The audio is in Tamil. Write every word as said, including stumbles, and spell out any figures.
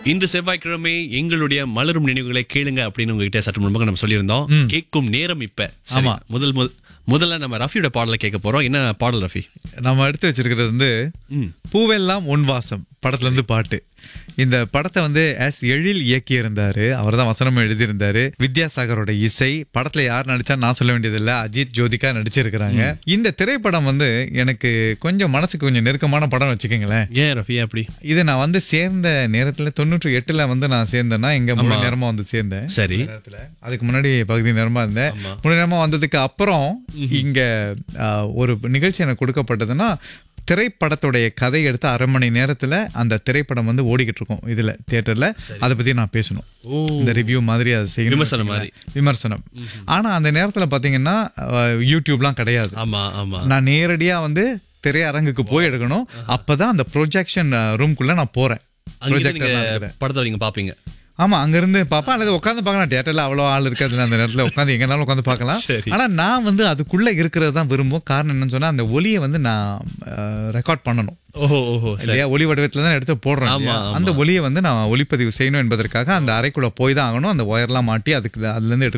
இன்று செவ்வாய்க்கிழமை எங்களுடைய மலரும் நினைவுகளை கேளுங்க அப்படின்னு உங்ககிட்ட சற்று முன்பாக நம்ம சொல்லியிருந்தோம். கேட்கும் நேரம் இப்ப. ஆமா, முதல் முதல் முதல்ல நம்ம ரஃபியோட பாடலை கேட்க போறோம். என்ன பாடல் ரஃபி? நம்ம எடுத்து வச்சிருக்கிறது வந்து பூவெல்லாம் உன் வாசம் படத்துல இருந்து பாட்டு. இந்த படத்தை வந்து எஸ் எழில் இயக்கி இருந்தாரு, அவர் தான் வசனம் எழுதியிருந்தாரு. வித்யாசாகரோட இசை. படத்துல யார் நடிச்சா நான் சொல்ல வேண்டியதில்லை, அஜித் ஜோதிகா நடிச்சிருக்கிறாங்க. இந்த திரைப்படம் வந்து எனக்கு கொஞ்சம் மனசுக்கு கொஞ்சம் நெருக்கமான படம் வச்சுக்கோங்களேன். ஏன் ரஃபி அப்படி? இது நான் வந்து சேர்ந்த நேரத்துல தொண்ணூற்றி எட்டுல வந்து நான் சேர்ந்தேன்னா இங்க முழு நேரமா வந்து சேர்ந்தேன். சரி, அதுக்கு முன்னாடி பகுதி நேரமா இருந்தேன். முழு நேரமா வந்ததுக்கு அப்புறம் இங்க ஒரு நிகழ்ச்சி எனக்கு கொடுக்கப்பட்டதுன்னா திரைப்படத்துடைய கதை எடுத்து அரை மணி நேரத்துல அந்த திரைப்படம் வந்து ஓடிக்கிட்டு இருக்கும் இதுல தியேட்டர்ல. அதை பத்தி நான் பேசணும், இந்த ரிவ்யூ மாதிரி அதை செய்யணும், விமர்சனம் மாதிரி விமர்சனம். ஆனா அந்த நேரத்துல பாத்தீங்கன்னா யூடியூப்லாம் கிடையாது. ஆமா ஆமா, நான் நேரடியா வந்து திரையரங்குக்கு போய் எடுக்கணும். அப்பதான் அந்த ப்ரொஜெக்ஷன் ரூம்குள்ள நான் போறேன். படத்தை நீங்க பாப்பீங்க. ஆமா, அங்க இருந்து பாப்பா அல்லது உட்காந்து பார்க்கலாம். தியேட்டர்ல அவ்வளவு ஆள் இருக்காது, அந்த நேரத்துல உட்காந்து எங்கனாலும் உட்காந்து பார்க்கலாம். ஆனா நான் வந்து அதுக்குள்ள இருக்கிறது தான் விரும்பும். காரணம் என்னன்னு சொன்னா அந்த ஒலியை வந்து நான் ரெக்கார்ட் பண்ணணும். இல்லையா, ஒலி வடிவத்துல தான் எடுத்து போடுறேன். அந்த ஒலியை வந்து நான் ஒளிப்பதிவு செய்யணும் என்பதற்காக அந்த அறைக்குள்ள போய் தான் ஆகணும். அந்த ஒயர்லாம் மாட்டி அதுக்கு அதுல இருந்து